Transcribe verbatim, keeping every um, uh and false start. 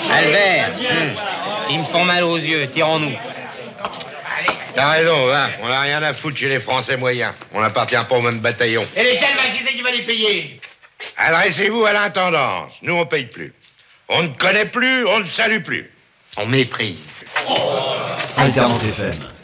Albert, hum, ils me font mal aux yeux, tirons-nous. T'as raison, va. On n'a rien à foutre chez les Français moyens. On n'appartient pas au même bataillon. Et lesquels, bah, qui c'est qui va les payer? Adressez-vous à l'intendance. Nous, on paye plus. On ne connaît plus, on ne salue plus. On méprise. Alternante F M.